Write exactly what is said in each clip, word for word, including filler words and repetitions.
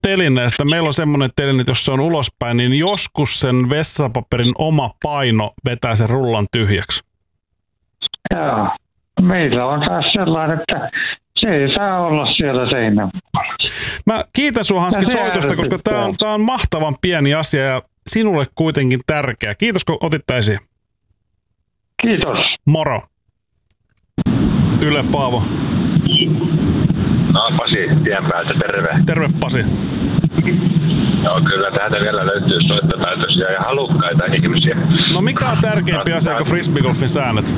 telineestä. Meillä on semmoinen teline, että jos se on ulospäin, niin joskus sen vessapaperin oma paino vetää sen rullan tyhjäksi. Joo. Meillä on taas sellainen, että se ei saa olla siellä seinän. Mä kiitän sua Hanski soitosta, koska tää on, tää on mahtavan pieni asia ja sinulle kuitenkin tärkeä. Kiitos kun otit tää esiin. Kiitos. Moro. Yle Paavo. No Pasi, tien päältä, terve. Terve Pasi. Joo, kyllä täältä vielä löytyy soittotaitoisia ja halukkaita ihmisiä. No mikä on tärkeämpi asia kuin frisbeegolfin säännöt?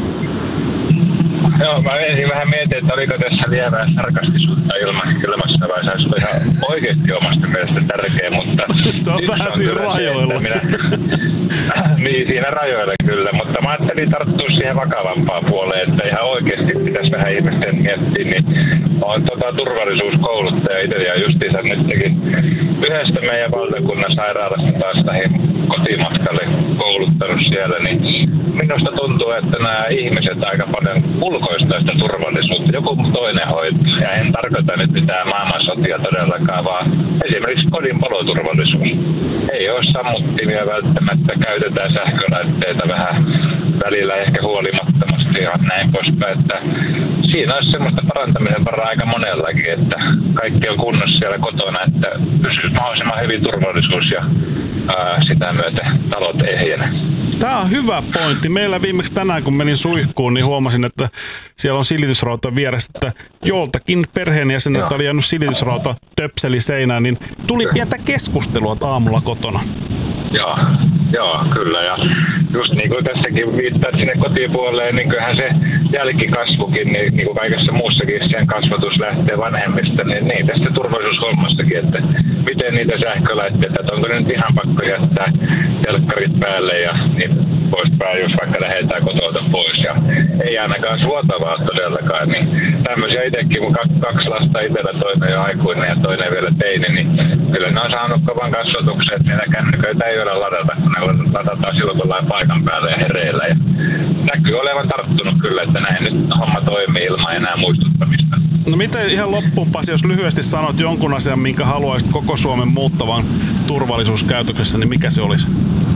Joo, mä ensin vähän mietin, että oliko tässä lievää sarkastisuutta ilmassa vai saisiko ihan oikeasti omasta mielestä tärkeä, mutta... Se on vähän siinä rajoilla. Minä... niin, siinä rajoilla kyllä, mutta mä ajattelin tarttua siihen vakavampaan puoleen, että ihan oikeasti pitäisi vähän ihmisten miettiä, niin mä oon tota, turvallisuuskouluttaja itse ja justiinsa nytkin yhdestä meidän valtakunnan sairaalasta taas lähin kotimatkalle kouluttanut siellä, niin minusta tuntuu, että nämä ihmiset aika paljon ulkoistaa sitä turvallisuutta. Joku toinen hoitaa. Ja en tarkoita nyt mitään maailmansotia todellakaan, vaan esimerkiksi kodin paloturvallisuus. Ei ole sammuttimia välttämättä, käytetään sähkölaitteita vähän välillä ehkä huolimattomasti ja näin poispäin. Että siinä olisi semmoista parantamisen varaa aika monellakin, että kaikki on kunnossa siellä kotona, että pysyy mahdollisimman hyvin turvallisuus ja ää, sitä myötä talot ehjänä. Tämä on hyvä pointti. Meillä viimeksi tänään, kun menin suihkuun, niin huomasin, että siellä on silitysrauta vieressä, että joltakin perheenjäseneltä oli jäänyt silitysrauta töpseli seinään, niin tuli pientä keskustelua aamulla kotona. Joo, joo, kyllä. Ja just niin kuin tässäkin viittaat sinne kotipuoleen, niin kyllähän se jälkikasvukin, niin, niin kuin kaikessa muussakin sen kasvatus lähtee vanhemmista, niin, niin tästä turvallisuushommastakin, että miten niitä sähkölaitteita, että onko ne nyt ihan pakko jättää telkkarit päälle ja niin poispäin, jos vaikka lähdetään kotota pois. Ja ei ainakaan suotavaa todellakaan, niin tämmöisiä itsekin, kun kaksi lasta itsellä, toinen jo aikuinen ja toinen vielä teini, niin kyllä ne on saanut kovan kasvatuksen, että niitä kännyköitä ei ole ladata, kun ne ladataan silloin, kun ollaan paikan päällä ja hereillä. Ja näkyy olevan tarttunut kyllä, että näin nyt homma toimii ilman enää muistuttamista. No miten ihan loppuun, Pasi, jos lyhyesti sanot jonkun asian, minkä haluaisit koko Suomen muuttavan turvallisuuskäytöksessä, niin mikä se olisi?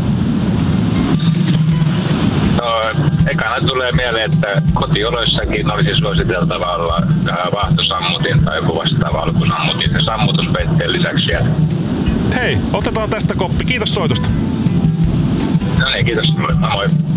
No, ekana tulee mieleen, että kotioloissakin olisi suositeltava olla vaahtosammutin tai joku vastaava alkusammutin ja sammutuspeitteen lisäksi siellä. Hei, otetaan tästä koppi. Kiitos soitosta. No niin, kiitos. Moi.